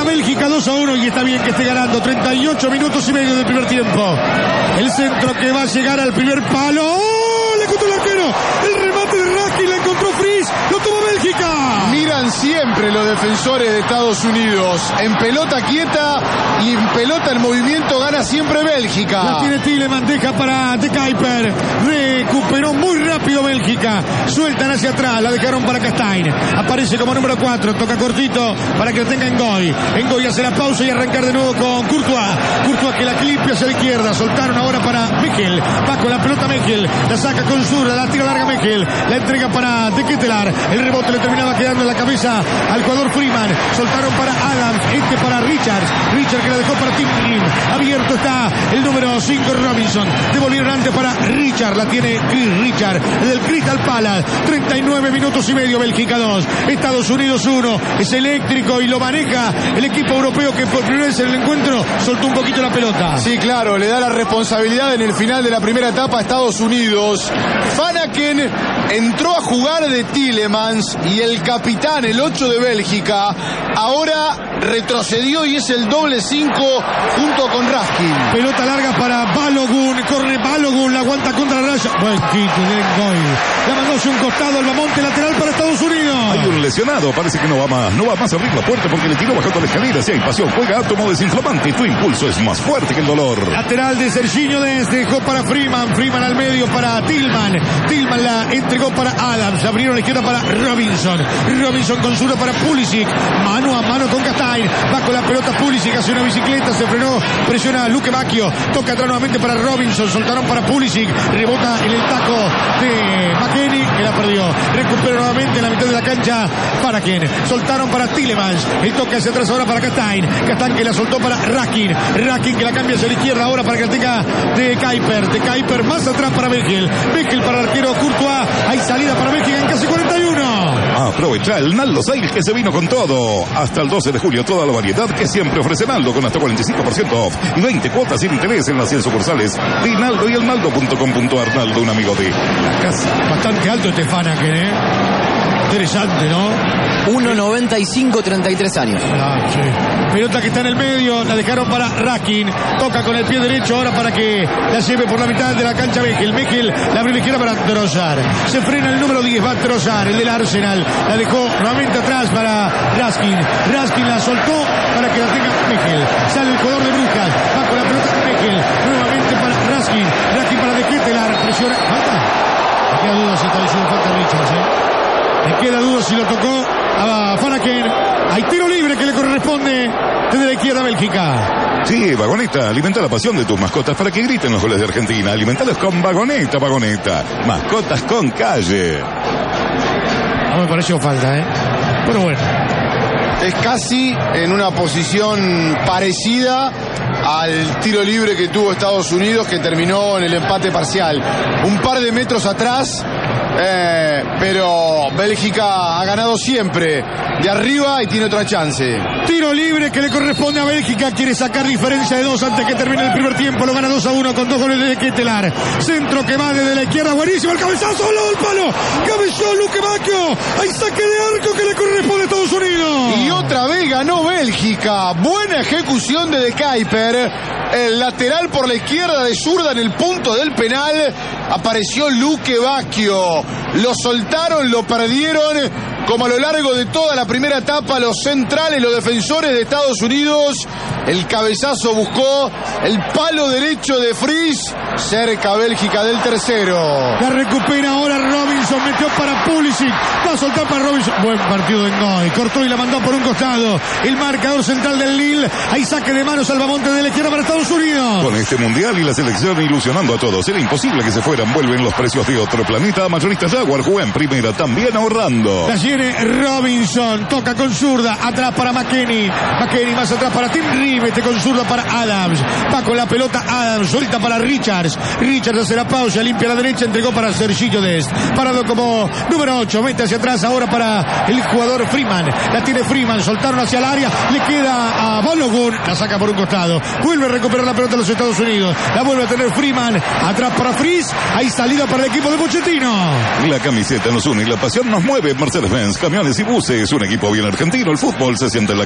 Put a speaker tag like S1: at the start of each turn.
S1: Bélgica 2-1 y está bien que esté ganando. 38 minutos y medio del primer tiempo. El centro que va a llegar al primer palo. ¡Oh! Le encontró el arquero. El remate de Raskin, la encontró Fries. Lo tomó Bélgica.
S2: Miran siempre los defensores de Estados Unidos. En pelota quieta y en pelota en movimiento gana siempre Bélgica.
S1: La tiene Tielemans, deja para De Kuyper. Recuperó muy rápido Bélgica. Sueltan hacia atrás, la dejaron para Castaing. Aparece como número 4, toca cortito para que lo tenga Ngoy. Ngoy hace la pausa y arrancar de nuevo con Courtois. Courtois que la clipia hacia la izquierda. Soltaron ahora para Mechel. Va con la pelota Mechel. La saca con zurda, la tira larga Mechel. La entrega para De Ketelaar. El rebote le terminaba quedando en la cabeza al jugador Freeman. Soltaron para Adams, para Richards. Richards que la dejó para Tim Rim. Abierto está el número 5 Robinson. Devolvieron antes para Richard. La tiene Chris Richard, el del Crystal Palace. 39 minutos y medio, Bélgica 2, Estados Unidos 1. Es eléctrico y lo maneja el equipo europeo que por primera vez en el encuentro soltó un poquito la pelota.
S2: Sí, claro, le da la responsabilidad en el final de la primera etapa a Estados Unidos. Vanaken entró a jugar de Tielemans y el capitán, el 8 de Bélgica, ahora retrocedió y es el doble 5 junto con Raskin.
S1: Pelota larga para Balogun, corre Balogun, la aguanta contra la raya. Buen quito de Ngoy. La mandó hacia un costado al Bamonte, lateral para Estados Unidos.
S3: Hay un lesionado, parece que no va más a abrir la puerta porque le tiró bajando la escalera. Si hay pasión, juega átomo desinflamante, tu impulso es más fuerte que el dolor.
S1: Lateral de Serginho Dest, dejó para Freeman al medio para Tillman la entregó para Adams, abrieron a la izquierda para Robinson con zurda para Pulisic, mano a mano con Castaing, va con la pelota Pulisic, hace una bicicleta, se frenó, presiona a Luke Bacchio, toca atrás nuevamente para Robinson, soltaron para Pulisic, rebota en el taco de McKennie que la perdió, recupera nuevamente en la mitad de la cancha para quien, soltaron para Tielemans, el toque hacia atrás ahora para Castaing que la soltó para Raskin que la cambia hacia la izquierda ahora para que la tenga De Kuyper más atrás para Mechel para el arquero Courtois, hay salida para Bélgica en casi 41.
S3: Aprovecha el Naldo Sale que se vino con todo. Hasta el 12 de julio toda la variedad que siempre ofrece Naldo con hasta 45% off y 20 cuotas sin interés en las 100 sucursales de Naldo y el Naldo.com.ar. Naldo, un amigo de la casa.
S1: Bastante alto este Vanaken, interesante, ¿no?
S4: 1.95, 33 años.
S1: Sí. Pelota que está en el medio, la dejaron para Raskin, toca con el pie derecho ahora para que la lleve por la mitad de la cancha Mechel, la abrió la izquierda para Trossard, se frena el número 10, va Trossard, el del Arsenal, la dejó nuevamente atrás para Raskin la soltó para que la tenga Mechel, sale el jugador de Brujas, va con la pelota Mechel, nuevamente para Raskin para De Ketelaar, presiona, falta, me queda duda si está diciendo falta Richards, me queda duda si lo tocó a Vanaken. Hay tiro libre que le corresponde desde la izquierda a Bélgica.
S3: Sí, Vagoneta, alimenta la pasión de tus mascotas para que griten los goles de Argentina. Alimentalos con Vagoneta. Mascotas con calle.
S1: No me pareció falta, pero bueno.
S2: Es casi en una posición parecida al tiro libre que tuvo Estados Unidos, que terminó en el empate parcial. Un par de metros atrás, pero Bélgica ha ganado siempre de arriba y tiene otra chance.
S1: Tiro libre que le corresponde a Bélgica, quiere sacar diferencia de 2 antes que termine el primer tiempo, lo gana 2-1 con 2 goles de Ketelaar. Centro que va desde la izquierda, buenísimo, el cabezazo, al palo, cabezó Luke Bacchio, hay saque de arco que le corresponde a Estados Unidos.
S2: Y otra vez ganó Bélgica, buena ejecución de Kuyper, el lateral por la izquierda de zurda en el punto del penal, apareció Luke Bacchio, lo soltaron, lo perdieron, como a lo largo de toda la primera etapa, los centrales, los defensores de Estados Unidos, el cabezazo buscó el palo derecho de Fries, cerca Bélgica del tercero.
S1: La recupera ahora Robinson, metió para Pulisic, va a soltar para Robinson, buen partido de Ngoy, cortó y la mandó por un costado, el marcador central del Lille, hay saque de manos al Bamonte de la izquierda para Estados Unidos.
S3: Con este mundial y la selección ilusionando a todos, era imposible que se fueran, vuelven los precios de otro planeta, mayoristas Jaguar, juega en primera, también ahorrando.
S1: La tiene Robinson, toca con zurda, atrás para McKennie más atrás para Tim Rim, con zurda para Adams, va con la pelota Adams, suelta para Richards hace la pausa, limpia a la derecha, entregó para Serginho Dest, parado como número 8, mete hacia atrás ahora para el jugador Freeman, la tiene Freeman, soltaron hacia el área, le queda a Balogun, la saca por un costado, vuelve a recuperar la pelota a los Estados Unidos, la vuelve a tener Freeman, atrás para Fries, hay salida para el equipo de Pochettino.
S3: La camiseta nos une y la pasión nos mueve. Mercedes-Benz, camiones y buses, un equipo bien argentino, el fútbol se siente en la